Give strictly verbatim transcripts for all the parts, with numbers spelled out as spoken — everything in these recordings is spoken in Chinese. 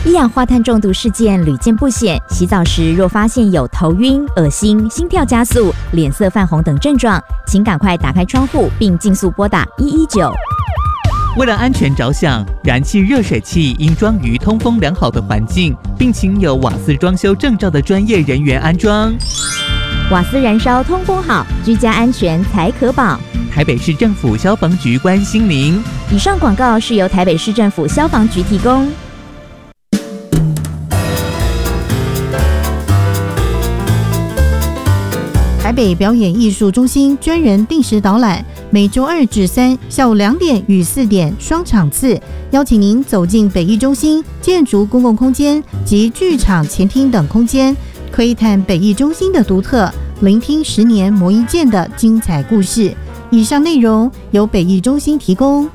一氧化碳中毒事件屡见不鲜，洗澡时若发现有头晕、恶心、心跳加速、脸色泛红等症状，请赶快打开窗户并尽速拨打一一九。 为了安全着想，燃气热水器应装于通风良好的环境，并请有瓦斯装修证照的专业人员安装。 瓦斯燃烧通风好，居家安全才可保。 台北市政府消防局关心您。 以上广告是由台北市政府消防局提供。 台北表演艺术中心专人定时导览，每周二至三下午两点与四点双场次，邀请您走进北艺中心建筑公共空间及剧场前厅等空间，窥探北艺中心的独特，聆听十年磨一剑的精彩故事。以上内容由北艺中心提供。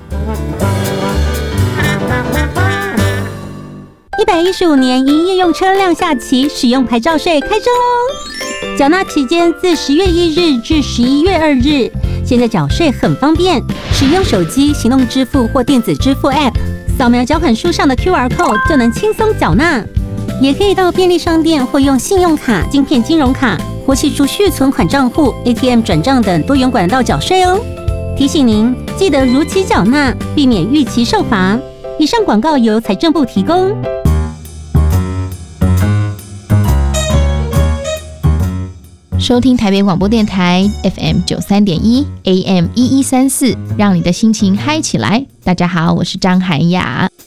一百一十五年营业用车辆下期使用牌照税开征喽！缴纳期间自十月一日至十一月二日，现在缴税很方便，使用手机行动支付或电子支付 App， 扫描缴款书上的 Q R code 就能轻松缴纳。也可以到便利商店或用信用卡、晶片金融卡或系储蓄存款账户、A T M 转账等多元管道缴税哦。提醒您，记得如期缴纳，避免逾期受罚。以上广告由财政部提供。 收听台北广播电台 F M 九三点一 A M 一一三四，让你的心情嗨起来。大家好，我是张涵雅。